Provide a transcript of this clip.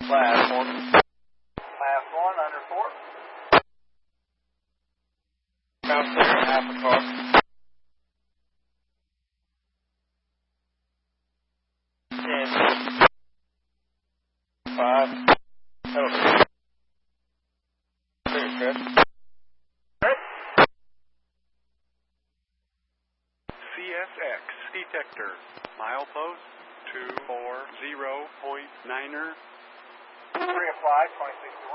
Class 1. Class 1, under 4. Cross clear, half a car. 10. 5. Total. Clear, Chris. CSX detector. Milepost 240.9er. 3 applied, 26